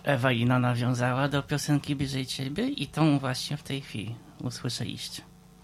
Ewelina nawiązała do piosenki Bliżej Ciebie i tą właśnie w tej chwili usłyszeliście.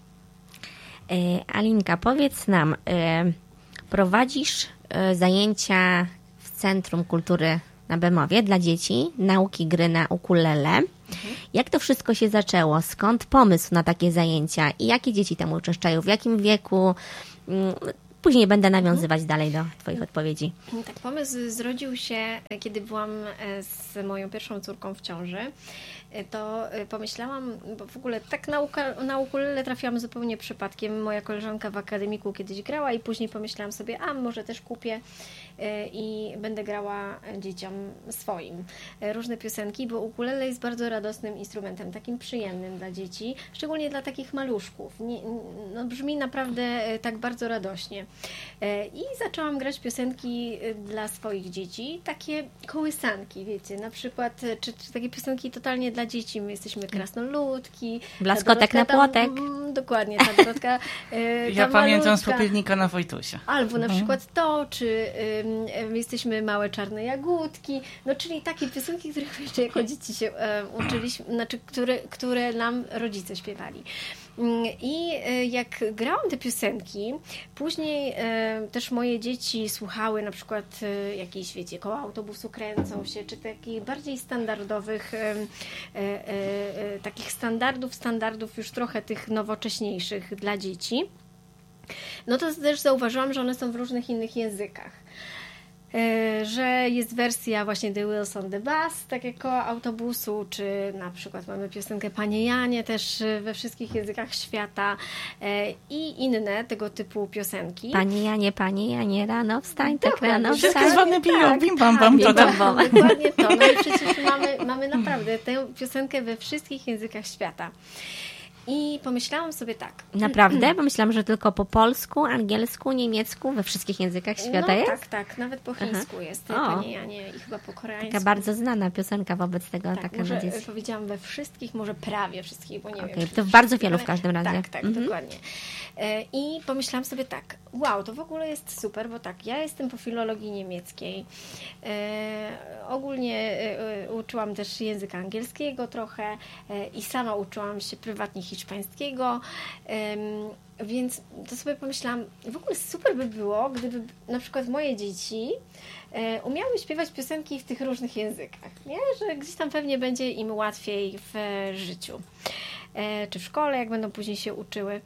Alinka, powiedz nam, prowadzisz zajęcia w Centrum Kultury na Bemowie dla dzieci, nauki gry na ukulele. Jak to wszystko się zaczęło? Skąd pomysł na takie zajęcia? I jakie dzieci tam uczęszczają? W jakim wieku? Później będę nawiązywać dalej do Twoich odpowiedzi. Tak, pomysł zrodził się, kiedy byłam z moją pierwszą córką w ciąży. To pomyślałam, bo w ogóle tak na ukulele trafiłam zupełnie przypadkiem. Moja koleżanka w akademiku kiedyś grała i później pomyślałam sobie, może też kupię i będę grała dzieciom swoim różne piosenki, bo ukulele jest bardzo radosnym instrumentem, takim przyjemnym dla dzieci, szczególnie dla takich maluszków. Brzmi naprawdę tak bardzo radośnie. I zaczęłam grać piosenki dla swoich dzieci, takie kołysanki, wiecie, na przykład, czy takie piosenki totalnie dla dzieci. My jesteśmy krasnoludki. Blaskotek na płotek. Dokładnie, ta Dorotka. Ja pamiętam z Popielnika na Wojtusia. Albo na przykład to, czy jesteśmy małe czarne jagódki, czyli takie piosenki, których jeszcze jako dzieci się uczyliśmy, które nam rodzice śpiewali. I jak grałam te piosenki, później też moje dzieci słuchały na przykład jakichś, wiecie, koło autobusu kręcą się, czy takich bardziej standardowych, takich standardów już trochę tych nowocześniejszych dla dzieci. No to też zauważyłam, że one są w różnych innych językach. Że jest wersja właśnie The Wheels on the Bus, tak jak koło autobusu, czy na przykład mamy piosenkę Panie Janie też we wszystkich językach świata i inne tego typu piosenki. Panie Janie, rano wstań, tak rano wstań. Wszystkie zwane biją, bim bam bam. Dokładnie to. No i przecież mamy naprawdę tę piosenkę we wszystkich językach świata. I pomyślałam sobie tak. Naprawdę? Bo myślałam, że tylko po polsku, angielsku, niemiecku, we wszystkich językach świata jest? Tak. Nawet po chińsku jest. Panie Janie i chyba po koreańsku. Taka bardzo znana piosenka wobec tego. Tak, może powiedziałam we wszystkich, może prawie wszystkich, bo nie wiem. To w bardzo wielu w każdym razie. Tak, dokładnie. I pomyślałam sobie tak, to w ogóle jest super, bo tak, ja jestem po filologii niemieckiej. Ogólnie uczyłam też języka angielskiego trochę i sama uczyłam się prywatnie hiszpańskiego, więc to sobie pomyślałam, w ogóle super by było, gdyby na przykład moje dzieci umiały śpiewać piosenki w tych różnych językach, nie? Że gdzieś tam pewnie będzie im łatwiej w życiu, czy w szkole, jak będą później się uczyły.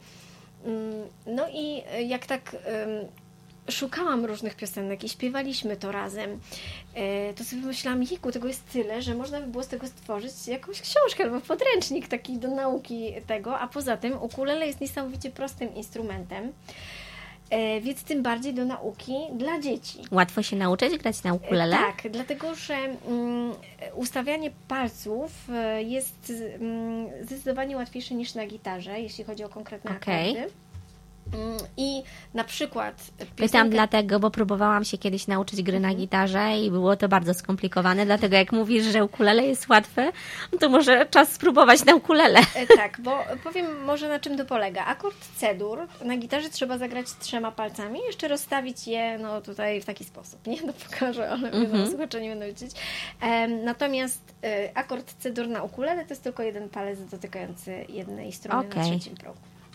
No i jak tak szukałam różnych piosenek i śpiewaliśmy to razem, to sobie myślałam, tego jest tyle, że można by było z tego stworzyć jakąś książkę albo podręcznik taki do nauki tego, a poza tym ukulele jest niesamowicie prostym instrumentem, więc tym bardziej do nauki dla dzieci. Łatwo się nauczyć grać na ukulele? Tak, dlatego że ustawianie palców jest zdecydowanie łatwiejsze niż na gitarze, jeśli chodzi o konkretne akordy. I na przykład Pytam dlatego, bo próbowałam się kiedyś nauczyć gry na gitarze i było to bardzo skomplikowane, dlatego jak mówisz, że ukulele jest łatwe, to może czas spróbować na ukulele. Tak, bo powiem może na czym to polega. Akord C-dur na gitarze trzeba zagrać 3 palcami, jeszcze rozstawić je tutaj w taki sposób, nie? Pokażę, ale słuchacze nie będą wiedzieć. Natomiast akord C-dur na ukulele to jest tylko 1 palec dotykający jednej struny na 3. progu.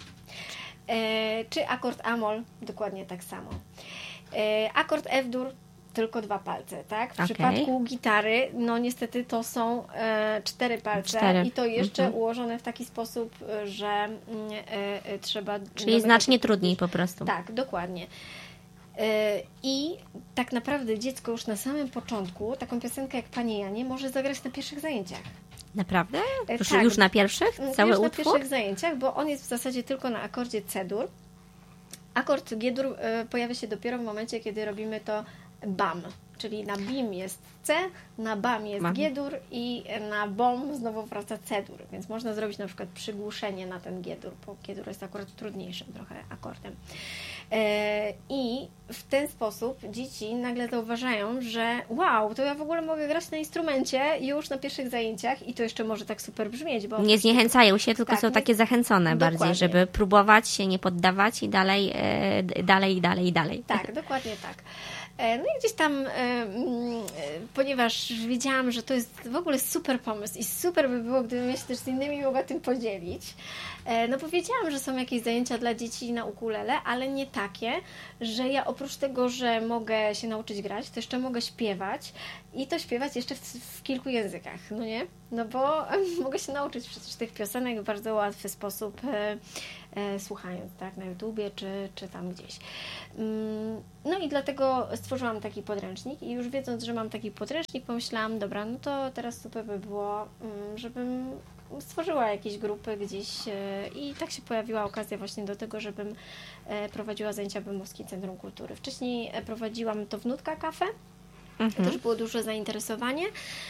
Czy akord A-moll, dokładnie tak samo. Akord F-dur, tylko 2 palce, tak? W przypadku gitary, niestety to są 4 palce i to jeszcze ułożone w taki sposób, że trzeba... Czyli znacznie trudniej po prostu. Tak, dokładnie. I tak naprawdę dziecko już na samym początku taką piosenkę jak Panie Janie może zagrać na pierwszych zajęciach. Naprawdę? Tak, już na pierwszych? Cały już utwór? na pierwszych zajęciach, bo on jest w zasadzie tylko na akordzie C-dur. Akord G-dur pojawia się dopiero w momencie, kiedy robimy to BAM, czyli na BIM jest C, na BAM jest G-dur i na BOM znowu wraca C-dur, więc można zrobić na przykład przygłuszenie na ten G-dur, bo G-dur jest akurat trudniejszym trochę akordem. I w ten sposób dzieci nagle zauważają, że to ja w ogóle mogę grać na instrumencie już na pierwszych zajęciach i to jeszcze może tak super brzmieć. Bo nie zniechęcają się, tylko są takie zachęcone bardziej, żeby próbować się nie poddawać i dalej. Tak, dokładnie tak. No i gdzieś tam ponieważ wiedziałam, że to jest w ogóle super pomysł i super by było, gdybym ja się też z innymi mogła tym podzielić. No bo wiedziałam, że są jakieś zajęcia dla dzieci na ukulele, ale nie takie, że ja oprócz tego, że mogę się nauczyć grać, to jeszcze mogę śpiewać i to śpiewać jeszcze w kilku językach, no nie? No bo mogę się nauczyć przecież tych piosenek w bardzo łatwy sposób, słuchając, tak, na YouTubie czy tam gdzieś. No i dlatego stworzyłam taki podręcznik i już wiedząc, że mam taki podręcznik, pomyślałam, dobra, no to teraz super by było, żebym stworzyła jakieś grupy gdzieś i tak się pojawiła okazja właśnie do tego, żebym prowadziła zajęcia w Bemowskim Centrum Kultury. Wcześniej prowadziłam to w Nutka Cafe. To też było duże zainteresowanie.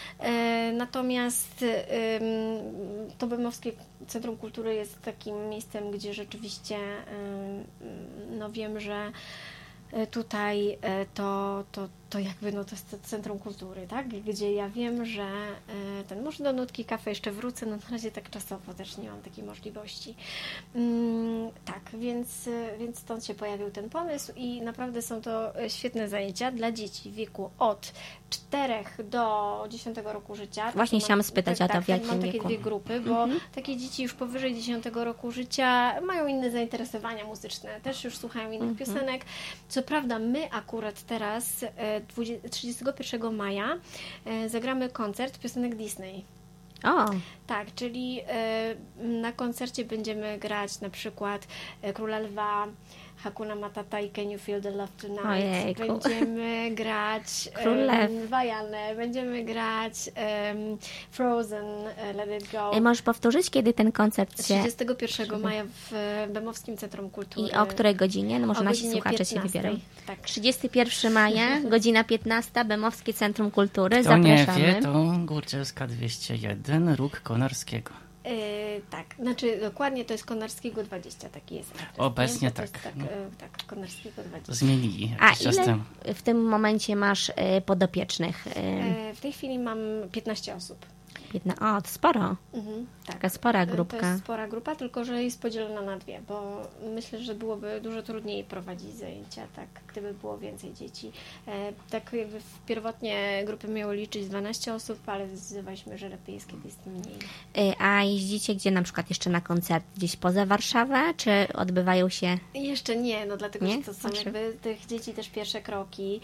Natomiast to Bemowskie Centrum Kultury jest takim miejscem, gdzie rzeczywiście no wiem, że tutaj to jakby no to jest to Centrum Kultury, tak? Gdzie ja wiem, że może do Nutki Cafe jeszcze wrócę, no na razie tak czasowo też nie mam takiej możliwości. Tak, więc stąd się pojawił ten pomysł i naprawdę są to świetne zajęcia dla dzieci w wieku od 4 do 10 roku życia. Właśnie chciałam spytać o to, w jakim mam takie wieku. dwie grupy, bo takie dzieci już powyżej 10 roku życia mają inne zainteresowania muzyczne, też już słuchają innych piosenek. Co prawda my akurat teraz 31 maja zagramy koncert piosenek Disney. O, Tak, czyli na koncercie będziemy grać na przykład Króla Lwa, Hakuna Matata i Can You Feel the Love Tonight. Ojejku. Będziemy grać Król Lew. Wajanę, będziemy grać Frozen, Let It Go. możesz powtórzyć, kiedy ten koncert się... 31 maja w Bemowskim Centrum Kultury. I o której godzinie? No może O nasi godzinie słuchacze się 15. wybiorą. Tak. 31 maja, godzina 15, Bemowskie Centrum Kultury. Kto nie Zapraszamy. wie, to Górczewska 201, róg Konarskiego. Tak, znaczy dokładnie to jest Konarskiego 20, taki jest. adres, Obecnie nie? To tak. jest tak, Konarskiego 20. Zmienili A jakiś czas ile temu. w tym momencie masz podopiecznych? W tej chwili mam 15 osób. O, to sporo. Tak. Taka spora To grupka. jest spora grupa, tylko że jest podzielona na dwie, bo myślę, że byłoby dużo trudniej prowadzić zajęcia, tak, gdyby było więcej dzieci. Tak jakby pierwotnie grupy miały liczyć 12 osób, ale zdecydowaliśmy, że lepiej jest, kiedy jest mniej. A jeździcie gdzie na przykład jeszcze na koncert? Gdzieś poza Warszawę? Czy odbywają się... Jeszcze nie, no dlatego, Nie? że to są jakby tych dzieci też pierwsze kroki.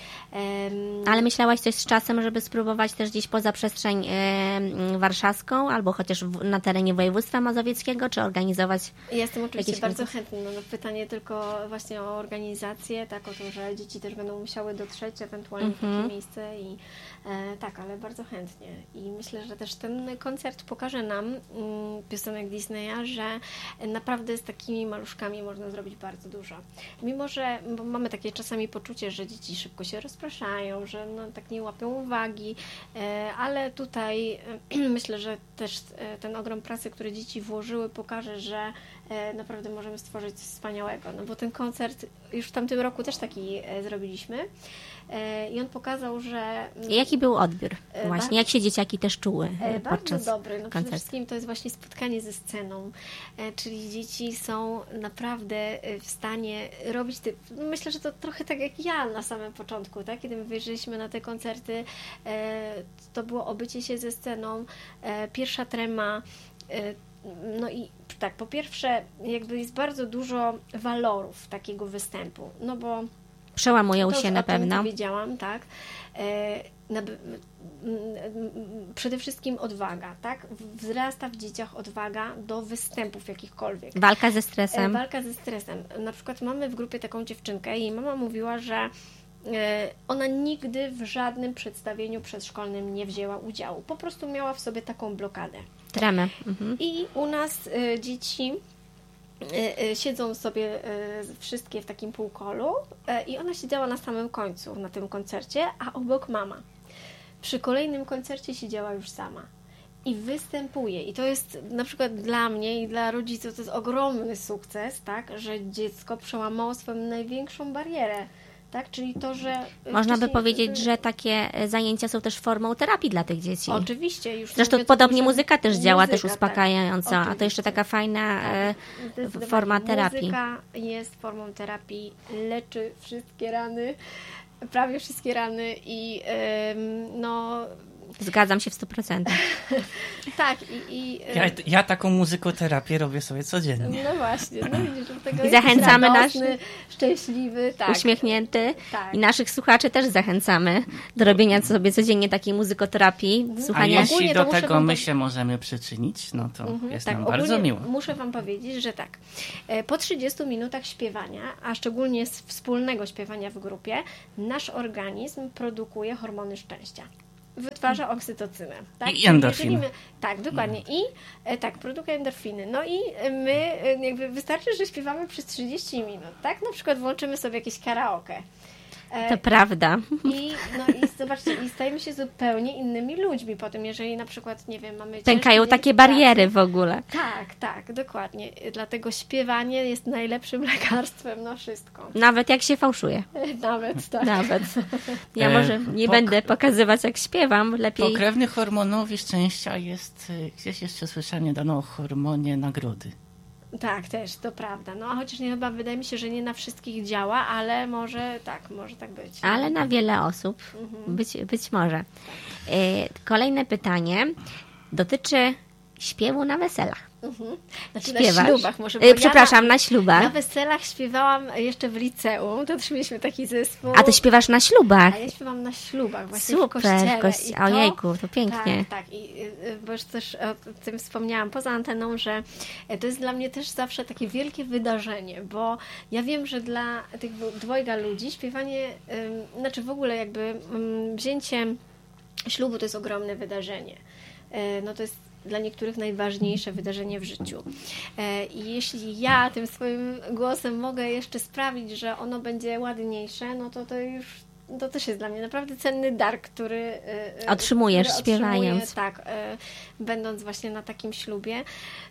Ale myślałaś coś z czasem, żeby spróbować też gdzieś poza przestrzeń warszawską, albo chociaż na terenie województwa mazowieckiego, czy organizować... Ja jestem oczywiście jakieś bardzo chętna. No, pytanie tylko właśnie o organizację, tak, o to, że dzieci też będą musiały dotrzeć ewentualnie w takie miejsce i tak, ale bardzo chętnie. I myślę, że też ten koncert pokaże nam piosenek Disneya, że naprawdę z takimi maluszkami można zrobić bardzo dużo. Mimo, że bo mamy takie czasami poczucie, że dzieci szybko się rozpraszają, że no, tak nie łapią uwagi, ale tutaj myślę, że też ten ogrom pracy, który dzieci włożyły, pokaże, że naprawdę możemy stworzyć coś wspaniałego. No bo ten koncert już w tamtym roku też taki zrobiliśmy i on pokazał, że... Jaki był odbiór? Właśnie, bardzo- jak się dzieciaki też czuły Bardzo podczas dobry. No przede koncertu? wszystkim to jest właśnie spotkanie ze sceną, czyli dzieci są naprawdę w stanie robić myślę, że to trochę tak jak ja na samym początku, tak? Kiedy my wyjrzeliśmy na te koncerty, to było obycie się ze sceną, pierwsza trema, no i tak, po pierwsze jakby jest bardzo dużo walorów takiego występu, no bo Przełamują to się już na o tym pewno. powiedziałam, tak. Przede wszystkim odwaga, tak? Wzrasta w dzieciach odwaga do występów jakichkolwiek. Walka ze stresem. Walka ze stresem. Na przykład mamy w grupie taką dziewczynkę i jej mama mówiła, że ona nigdy w żadnym przedstawieniu przedszkolnym nie wzięła udziału. Po prostu miała w sobie taką blokadę. Tremę. I u nas dzieci siedzą sobie wszystkie w takim półkolu i ona siedziała na samym końcu na tym koncercie, a obok mama. Przy kolejnym koncercie siedziała już sama i występuje. I to jest na przykład dla mnie i dla rodziców to jest ogromny sukces, tak, że dziecko przełamało swoją największą barierę. Tak? Czyli to, że... Można by wcześniej- powiedzieć, że takie zajęcia są też formą terapii dla tych dzieci. Oczywiście. Już Zresztą mówiąc o podobnie tym, że muzyka też działa też muzyka, uspokajająco, tak, a to jeszcze taka fajna Zdecydowanie. forma terapii. Muzyka jest formą terapii, leczy wszystkie rany prawie wszystkie rany i no... Zgadzam się w 100%. Tak. Ja taką muzykoterapię robię sobie codziennie. No właśnie, no widzisz, dlatego I zachęcamy radosny, szczęśliwy, tak. Uśmiechnięty. Tak. I naszych słuchaczy też zachęcamy do robienia sobie codziennie takiej muzykoterapii. A Słuchania. jeśli Ogólnie do to muszę tego wam my się możemy przyczynić, no to jest nam bardzo ogólnie miło. Muszę Wam powiedzieć, że tak, po 30 minutach śpiewania, a szczególnie wspólnego śpiewania w grupie, nasz organizm produkuje hormony szczęścia. Wytwarza oksytocynę. Tak? I endorfiny. Tak, dokładnie. I tak, produkuje endorfiny. No i my jakby wystarczy, że śpiewamy przez 30 minut, tak? Na przykład włączymy sobie jakieś karaoke. To prawda. I zobaczcie, i stajemy się zupełnie innymi ludźmi potem, jeżeli na przykład, nie wiem, mamy Pękają takie bariery w ogóle. Tak, dokładnie. Dlatego śpiewanie jest najlepszym lekarstwem na wszystko. Nawet jak się fałszuje. Nawet, tak. Nawet. Ja może nie będę pokazywać, jak śpiewam. Lepiej. Pokrewny hormonowi szczęścia jest, gdzieś jeszcze słyszałem niedawno o hormonie nagrody. Tak, też, to prawda. No a chociaż nie, chyba wydaje mi się, że nie na wszystkich działa, ale może tak być. Ale na wiele osób być może. Kolejne pytanie dotyczy śpiewu na weselach. Znaczy Śpiewasz? na ślubach może. Przepraszam, na ślubach. Na weselach śpiewałam jeszcze w liceum, to też mieliśmy taki zespół. A ty śpiewasz na ślubach? A ja śpiewam na ślubach, właśnie Super, w kościele. Ojejku, to pięknie. Tak, bo już też o tym wspomniałam poza anteną, że to jest dla mnie też zawsze takie wielkie wydarzenie, bo ja wiem, że dla tych dwojga ludzi śpiewanie, znaczy w ogóle jakby wzięcie ślubu to jest ogromne wydarzenie. No to jest dla niektórych najważniejsze wydarzenie w życiu. I jeśli ja tym swoim głosem mogę jeszcze sprawić, że ono będzie ładniejsze, no to też jest dla mnie naprawdę cenny dar, który otrzymujesz otrzymuję, śpiewając. tak, będąc właśnie na takim ślubie.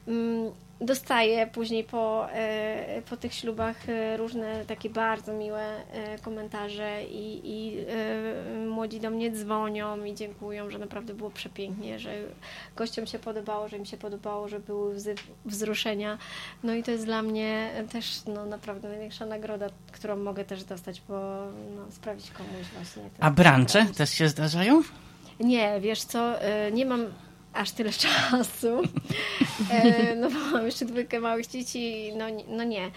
Dostaję później po tych ślubach różne takie bardzo miłe komentarze i młodzi do mnie dzwonią i dziękują, że naprawdę było przepięknie, że gościom się podobało, że im się podobało, że były łzy wzruszenia. No i to jest dla mnie też naprawdę największa nagroda, którą mogę też dostać, bo sprawić komuś właśnie. A brancze też się zdarzają? Nie, wiesz co, nie mam aż tyle czasu, no bo mam jeszcze 2 małych dzieci, no nie.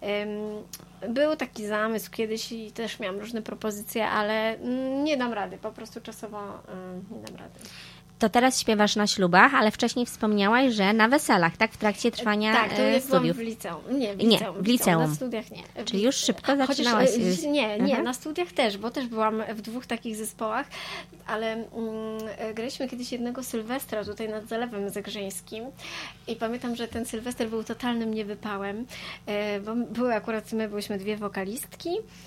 Był taki zamysł kiedyś i też miałam różne propozycje, ale nie dam rady, po prostu czasowo nie dam rady. To teraz śpiewasz na ślubach, ale wcześniej wspomniałaś, że na weselach, tak? W trakcie trwania tak, to ja studiów. W liceum. W liceum. Na studiach nie. Czyli już szybko zaczynałaś. Nie, na studiach też, bo też byłam w 2 takich zespołach, ale graliśmy kiedyś jednego Sylwestra tutaj nad Zalewem Zegrzyńskim i pamiętam, że ten Sylwester był totalnym niewypałem, bo my byłyśmy 2 wokalistki.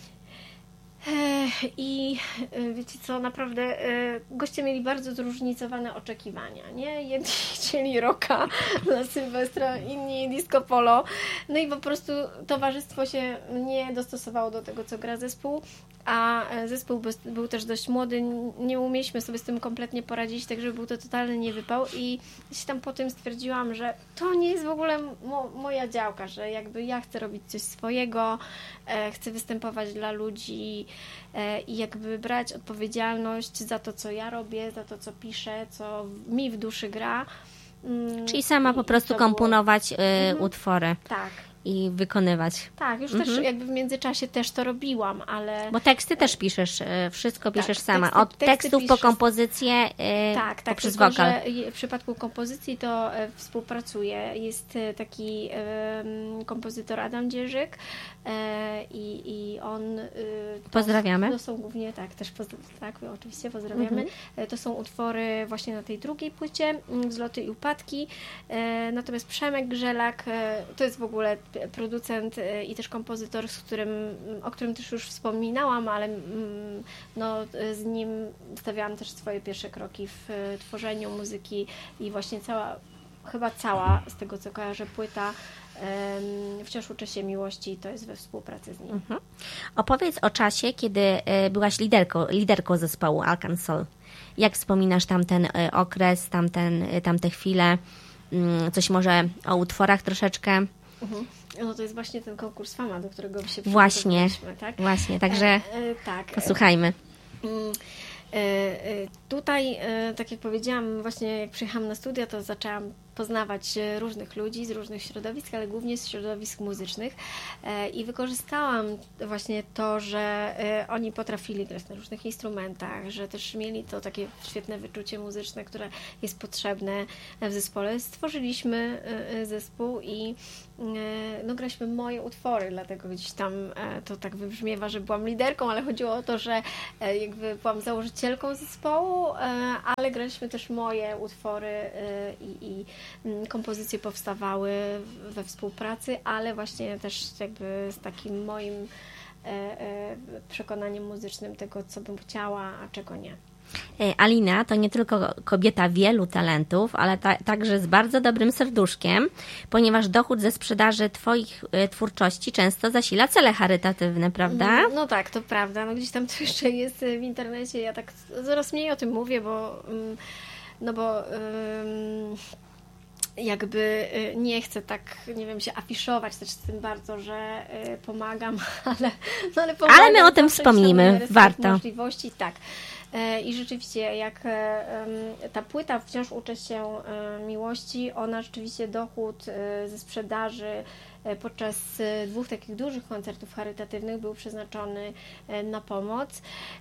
I wiecie co, naprawdę goście mieli bardzo zróżnicowane oczekiwania, nie? Jedni chcieli rocka na Sylwestra, inni disco polo, no i po prostu towarzystwo się nie dostosowało do tego, co gra zespół, a zespół był też dość młody, nie umieliśmy sobie z tym kompletnie poradzić, także był to totalny niewypał i się tam potem stwierdziłam, że to nie jest w ogóle moja działka, że jakby ja chcę robić coś swojego, chcę występować dla ludzi i jakby brać odpowiedzialność za to, co ja robię, za to, co piszę, co mi w duszy gra. Czyli sama po prostu komponować utwory. Tak. I wykonywać. Tak, już też jakby w międzyczasie też to robiłam, ale... Bo teksty też piszesz, wszystko piszesz sama. Teksty, Od tekstów po kompozycję poprzez wokal. Że w przypadku kompozycji to współpracuję. Jest taki kompozytor Adam Dzierżyk i on... Pozdrawiamy. To są głównie, tak, oczywiście pozdrawiamy. To są utwory właśnie na tej drugiej płycie, Wzloty i upadki. Natomiast Przemek Grzelak to jest w ogóle producent i też kompozytor, o którym też już wspominałam, ale z nim stawiałam też swoje pierwsze kroki w tworzeniu muzyki i właśnie chyba cała, z tego co kojarzę, płyta Wciąż uczę się miłości, to jest we współpracy z nim. Opowiedz o czasie, kiedy byłaś liderką zespołu Alkan Soul. Jak wspominasz tamten okres, tamte chwile? Coś może o utworach troszeczkę No to jest właśnie ten konkurs Fama, do którego się Właśnie, tak? właśnie, także tak. posłuchajmy. Tutaj, tak jak powiedziałam, właśnie jak przyjechałam na studia, to zaczęłam poznawać różnych ludzi z różnych środowisk, ale głównie z środowisk muzycznych i wykorzystałam właśnie to, że oni potrafili grać na różnych instrumentach, że też mieli to takie świetne wyczucie muzyczne, które jest potrzebne w zespole. Stworzyliśmy zespół i no, graliśmy moje utwory, dlatego gdzieś tam to tak wybrzmiewa, że byłam liderką, ale chodziło o to, że jakby byłam założycielką zespołu, ale graliśmy też moje utwory i kompozycje powstawały we współpracy, ale właśnie też jakby z takim moim przekonaniem muzycznym tego, co bym chciała, a czego nie. Alina to nie tylko kobieta wielu talentów, ale także z bardzo dobrym serduszkiem, ponieważ dochód ze sprzedaży Twoich twórczości często zasila cele charytatywne, prawda? No tak, to prawda. No gdzieś tam to jeszcze jest w internecie. Ja tak coraz mniej o tym mówię, bo jakby nie chcę tak, nie wiem, się afiszować też z tym bardzo, że pomagam, ale pomagam. Ale my o tym wspomnimy, warto. Możliwości, tak. I rzeczywiście, jak ta płyta Wciąż uczę się miłości, ona rzeczywiście dochód ze sprzedaży podczas 2 takich dużych koncertów charytatywnych był przeznaczony na pomoc.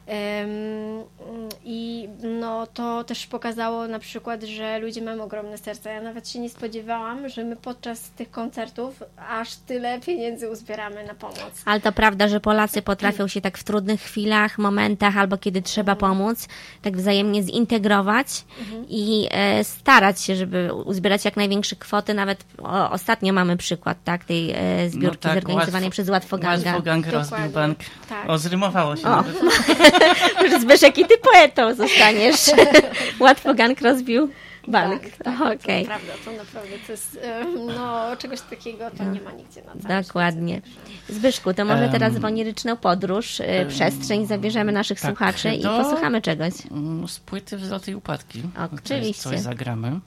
I no, to też pokazało na przykład, że ludzie mają ogromne serca. Ja nawet się nie spodziewałam, że my podczas tych koncertów aż tyle pieniędzy uzbieramy na pomoc. Ale to prawda, że Polacy potrafią się tak w trudnych chwilach, momentach albo kiedy trzeba pomóc, tak wzajemnie zintegrować i starać się, żeby uzbierać jak największe kwoty. Nawet ostatnio mamy przykład, tak, tej zbiórki zorganizowanej przez Łatwoganga. Łatwogang rozbił bank. Tak. O, zrymowało się. Zbyszek, i ty poetą zostaniesz. Łatwogang rozbił bank. Tak, Okay. To prawda, to naprawdę to jest, no, czegoś takiego to nie ma nigdzie na całym Dokładnie. świecie, Zbyszku, to może teraz w oniryczną podróż, przestrzeń zabierzemy naszych słuchaczy i posłuchamy czegoś. Z płyty Wzloty i Upadki. Oczywiście. Coś zagramy.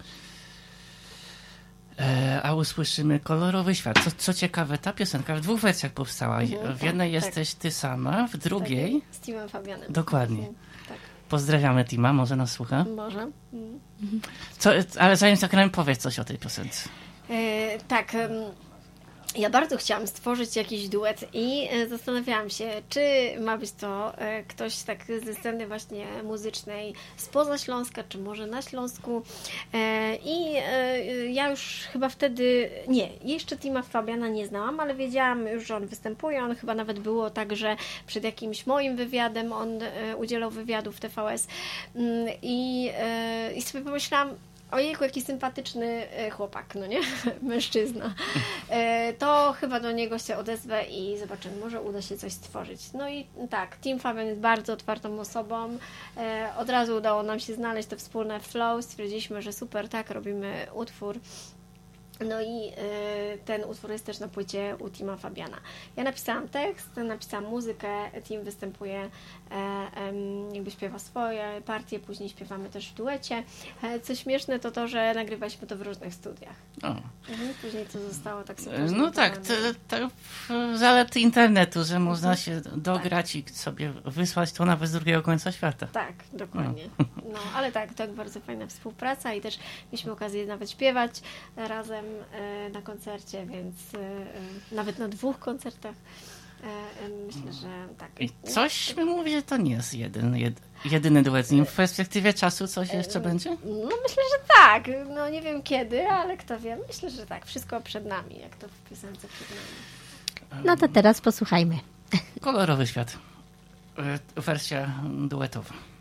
A usłyszymy Kolorowy Świat. Co ciekawe, ta piosenka w 2 wersjach powstała. W jednej jesteś ty sama, w drugiej... Tak, z Timem Fabianem. Dokładnie. Tak. Pozdrawiamy Tima, może nas słucha. Może. Ale zanim zagramy, powiedz coś o tej piosence. Tak. Ja bardzo chciałam stworzyć jakiś duet i zastanawiałam się, czy ma być to ktoś tak ze sceny właśnie muzycznej spoza Śląska, czy może na Śląsku. I ja już chyba wtedy, jeszcze Tima Fabiana nie znałam, ale wiedziałam już, że on występuje. On chyba nawet było tak, że przed jakimś moim wywiadem on udzielał wywiadu w TVS i sobie pomyślałam, ojejku, jaki sympatyczny chłopak, no nie? Mężczyzna. To chyba do niego się odezwę i zobaczymy, może uda się coś stworzyć. No i tak, Tim Fabian jest bardzo otwartą osobą. Od razu udało nam się znaleźć to wspólne flow. Stwierdziliśmy, że super, tak, robimy utwór. No i ten utwór jest też na płycie u Tima Fabiana. Ja napisałam tekst, napisałam muzykę, Tim występuje, jakby śpiewa swoje partie, później śpiewamy też w duecie. Co śmieszne to, że nagrywaliśmy to w różnych studiach. Później to zostało tak sobie. No tak, to zalety internetu, że można się dograć i sobie wysłać to nawet z drugiego końca świata. Tak, dokładnie. No, ale tak bardzo fajna współpraca i też mieliśmy okazję nawet śpiewać razem na koncercie, więc nawet na 2 koncertach myślę, że tak. I coś mi mówi, że to nie jest jedyny duet z nim. W perspektywie czasu coś jeszcze będzie? No myślę, że tak. No nie wiem kiedy, ale kto wie. Myślę, że tak. Wszystko przed nami, jak to w piosence przed nami. No to teraz posłuchajmy. Kolorowy Świat. Wersja duetowa.